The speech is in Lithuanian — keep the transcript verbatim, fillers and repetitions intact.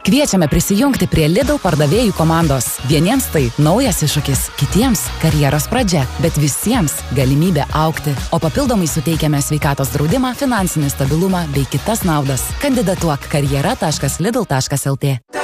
Kviečiame prisijungti prie Lidl pardavėjų komandos. Vieniems tai naujas iššūkis, kitiems karjeros pradžia, bet visiems galimybė augti. O papildomai suteikiame sveikatos draudimą, finansinį stabilumą bei kitas naudas. Kandidatuok karjera taškas lidl taškas lt.